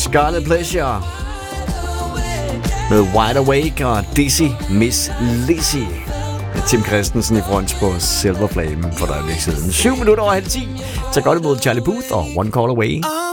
Scarlet Pleasure med Wide Awake og Dizzy Miss Lizzy. Tim Christensen i front på Silver Flame for dig siden. 7 minutter over halv 10. Så godt imod Charlie Puth og One Call Away.